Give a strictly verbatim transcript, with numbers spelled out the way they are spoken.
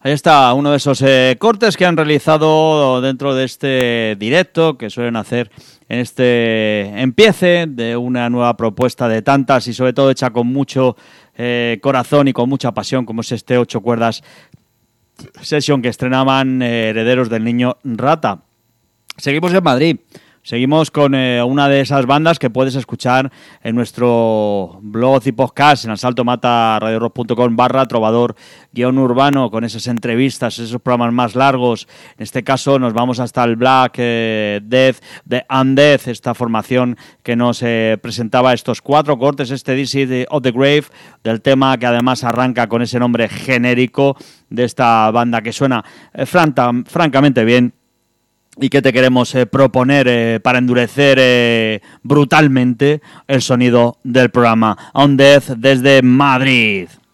Ahí está uno de esos eh, cortes que han realizado dentro de este directo que suelen hacer en este empiece de una nueva propuesta de tantas y sobre todo hecha con mucho eh, corazón y con mucha pasión, como es este ocho cuerdas session que estrenaban eh, Herederos del Niño Rata. Seguimos en Madrid. Seguimos con eh, una de esas bandas que puedes escuchar en nuestro blog y podcast en asaltomataradiorock.com barra trovador guión urbano, con esas entrevistas, esos programas más largos. En este caso nos vamos hasta el Black eh, Death de Undeath, esta formación que nos eh, presentaba estos cuatro cortes, este This is of the Grave, del tema que además arranca con ese nombre genérico de esta banda que suena eh, franca, francamente bien. Y que te queremos eh, proponer eh, para endurecer eh, brutalmente el sonido del programa Undeath desde Madrid.